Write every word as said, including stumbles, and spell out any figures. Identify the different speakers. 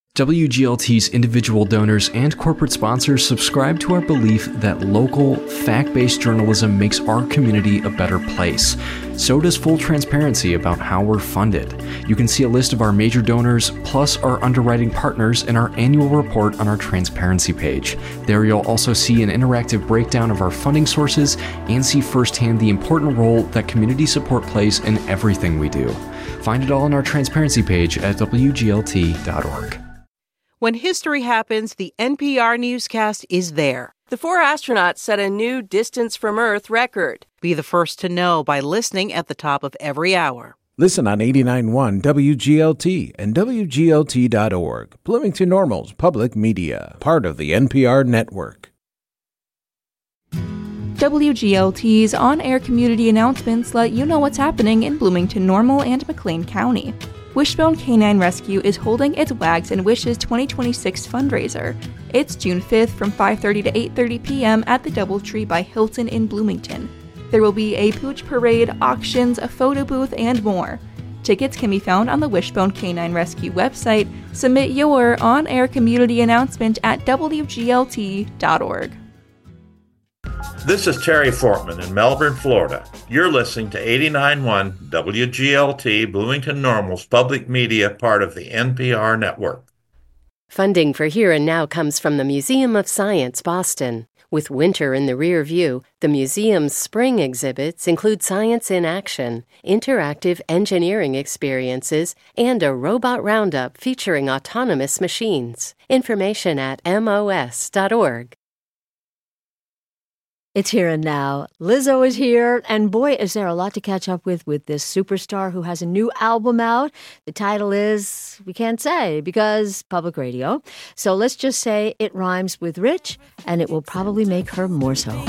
Speaker 1: W G L T's individual donors and corporate sponsors subscribe to our belief that local, fact-based journalism makes our community a better place. So does full transparency about how we're funded. You can see a list of our major donors, plus our underwriting partners, in our annual report on our transparency page. There you'll also see an interactive breakdown of our funding sources and see firsthand the important role that community support plays in everything we do. Find it all on our transparency page at W G L T dot org.
Speaker 2: When history happens, the N P R newscast is there.
Speaker 3: The four astronauts set a new distance from Earth record.
Speaker 2: Be the first to know by listening at the top of every hour.
Speaker 4: Listen on eighty-nine point one W G L T and W G L T dot org. Bloomington Normal's public media, part of the N P R network.
Speaker 5: W G L T's on-air community announcements let you know what's happening in Bloomington Normal and McLean County. Wishbone Canine Rescue is holding its Wags and Wishes twenty twenty-six fundraiser. It's June fifth from five thirty to eight thirty p.m. at the Doubletree by Hilton in Bloomington. There will be a pooch parade, auctions, a photo booth, and more. Tickets can be found on the Wishbone Canine Rescue website. Submit your on-air community announcement at W G L T dot org.
Speaker 6: This is Terry Fortman in Melbourne, Florida. You're listening to eighty-nine point one W G L T, Bloomington Normal's public media, part of the N P R network.
Speaker 7: Funding for Here and Now comes from the Museum of Science, Boston. With winter in the rear view, the museum's spring exhibits include science in action, interactive engineering experiences, and a robot roundup featuring autonomous machines. Information at M O S dot org.
Speaker 8: It's Here and Now. Lizzo is here, and boy, is there a lot to catch up with with this superstar who has a new album out. The title is, we can't say, because public radio. So let's just say it rhymes with rich, and it will probably make her more so.